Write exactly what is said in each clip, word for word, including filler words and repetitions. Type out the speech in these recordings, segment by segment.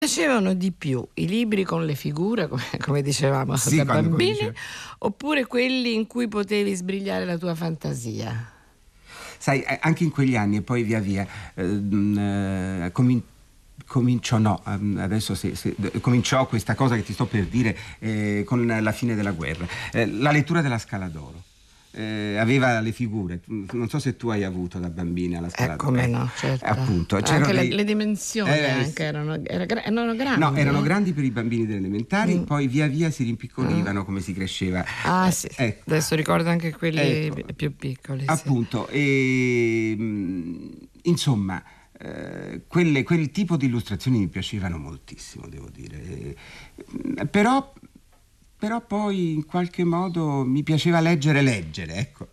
Piacevano di più i libri con le figure, come, come dicevamo Sì, da quando- come bambini, dicevo. oppure quelli in cui potevi sbrigliare la tua fantasia? Sai, eh, anche in quegli anni e poi via via eh, mh, eh, comin- cominciò, no, ehm, adesso se- se- d- cominciò questa cosa che ti sto per dire eh, con la fine della guerra. Eh, la lettura della Scala d'Oro. Eh, aveva le figure, non so se tu hai avuto da bambina la Scala Eh, d'Oro. come Eh, no, certo. appunto, c'erano Anche le, dei- le dimensioni eh, anche sì. erano, era gra- erano grandi. No, erano eh? grandi per i bambini delle elementari, Mm. poi via via si rimpiccolivano come si cresceva. Ah Eh, sì, ecco. adesso ricordo anche quelli Ecco. pi- più piccoli. Sì. Appunto, e, mh, insomma, eh, quelle- quel tipo di illustrazioni mi piacevano moltissimo, devo dire. Eh, mh, però, però poi in qualche modo mi piaceva leggere, leggere, ecco.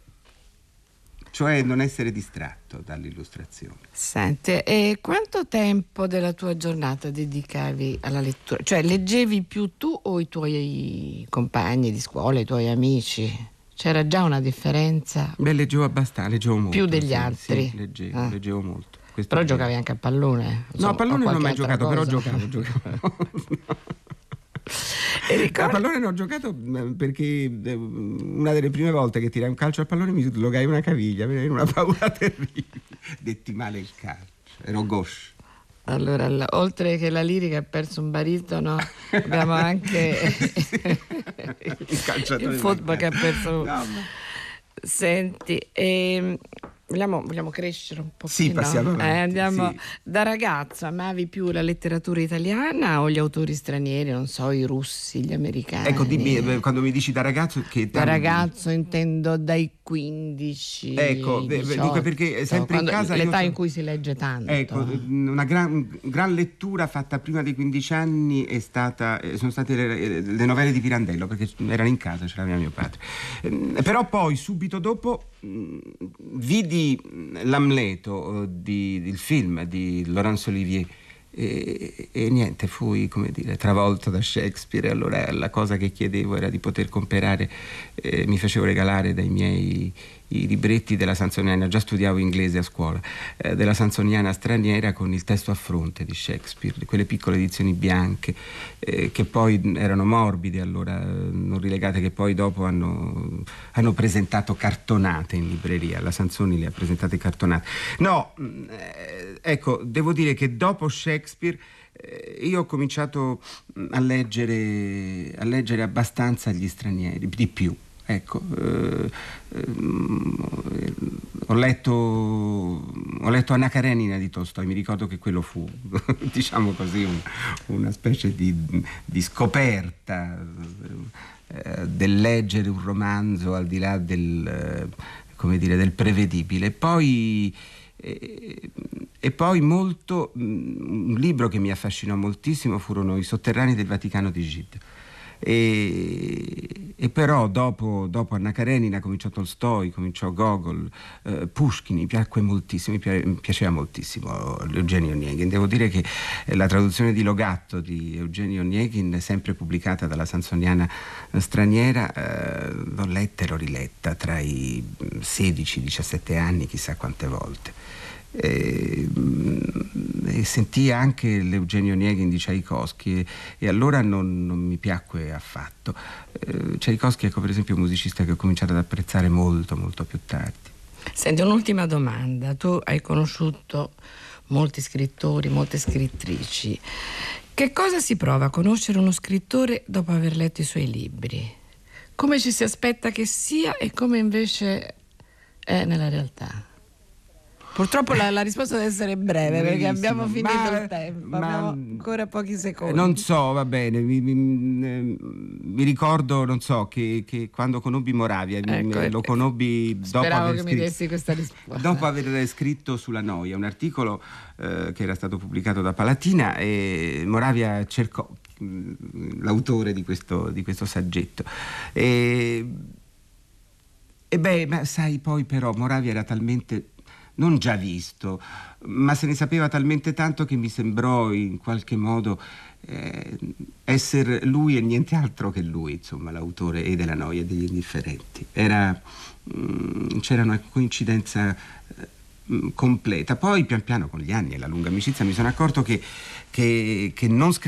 Cioè non essere distratto dall'illustrazione. Senti, e quanto tempo della tua giornata dedicavi alla lettura? Cioè, leggevi più tu o i tuoi compagni di scuola, i tuoi amici? C'era già una differenza? Beh, leggevo abbastanza, leggevo molto. Più degli sì, altri? Sì, leggevo, Ah. leggevo molto. Questo Però è vero. giocavi anche a pallone? No, insomma, a pallone o non ho mai qualche altra giocato, però cosa? giocavo, giocavo. E A ricordi- pallone non ho giocato eh, perché eh, una delle prime volte che tirai un calcio al pallone mi slogai una caviglia, avevo una paura terribile. Detti male il calcio, ero gauche. Allora, l- oltre che la lirica ha perso un baritono, abbiamo anche Il calciatore il football che ha mancato. perso. No, ma- Senti, ehm, vogliamo, vogliamo crescere un po'? Sì, passiamo avanti, andiamo. sì. Da ragazzo amavi più la letteratura italiana o gli autori stranieri, non so, i russi, gli americani? Ecco, dimmi, eh, quando mi dici da ragazzo che età Da mi dici? ragazzo intendo dai quindici Ecco, ai beh, beh, diciotto, dunque perché sempre in quando- casa io l'età so- in cui si legge tanto. Ecco, una gran, gran lettura fatta prima dei quindici anni è stata, eh, sono state le, le novelle di Pirandello, perché erano in casa, ce l'aveva mio padre. Ehm, Però poi, subito dopo, mh, vidi l'Amleto, eh, di, il film di Laurence Olivier, e, e niente, fui, come dire, travolto da Shakespeare. Allora la cosa che chiedevo era di poter comprare, eh, mi facevo regalare dai miei i libretti della Sansoniana, già studiavo inglese a scuola, eh, della Sansoniana straniera con il testo a fronte di Shakespeare, di quelle piccole edizioni bianche, eh, che poi erano morbide allora, eh, non rilegate, che poi dopo hanno, hanno presentato cartonate in libreria. La Sansoni le ha presentate cartonate. No, mh, eh, ecco, devo dire che dopo Shakespeare eh, io ho cominciato mh, a leggere, a leggere abbastanza gli stranieri, di più. Ecco, eh, ehm, ho letto ho letto Anna Karenina di Tolstoi, mi ricordo che quello fu, diciamo così, un- una specie di, di scoperta eh, del leggere un romanzo al di là del, eh, come dire, del prevedibile. Poi e, e poi molto, un libro che mi affascinò moltissimo furono I sotterranei del Vaticano di Gide. E, e però dopo, dopo Anna Karenina cominciò Tolstoi, cominciò Gogol, eh, Pushkin, mi piacque moltissimo, mi, pia- mi piaceva moltissimo Eugenio Onegin. Devo dire che eh, la traduzione di Logatto di Eugenio Onegin, sempre pubblicata dalla Sansoniana eh, straniera, eh, l'ho letta e l'ho riletta tra i sedici diciassette anni, chissà quante volte. E, e sentii anche l'Eugenio Onegin di Tchaikovsky e, e allora non, non mi piacque affatto. eh, Tchaikovsky, ecco, per esempio, è un musicista che ho cominciato ad apprezzare molto molto più tardi. Senti, un'ultima domanda. Tu hai conosciuto molti scrittori, molte scrittrici. Che cosa si prova a conoscere uno scrittore dopo aver letto i suoi libri? Come ci si aspetta che sia e come invece è nella realtà? Purtroppo la, la risposta deve essere breve perché Brevissimo. abbiamo finito Ma- il tempo, ma- abbiamo ancora pochi secondi. Non so, va bene, mi, mi- mi- mi ricordo, non so, che, che quando conobbi Moravia, mi- Ecco, lo conobbi dopo speravo aver che mi scritto, dessi questa risposta. dopo aver scritto sulla noia, un articolo eh, che era stato pubblicato da Palatina, e Moravia cercò mh, l'autore di questo, di questo saggetto. E, e beh, ma sai, poi però Moravia era talmente, non già visto, ma se ne sapeva talmente tanto che mi sembrò in qualche modo eh, essere lui e niente altro che lui, insomma, l'autore e della noia e degli indifferenti. Era, mh, c'era una coincidenza eh, mh, completa. Poi pian piano con gli anni e la lunga amicizia mi sono accorto che, che, che non scrivere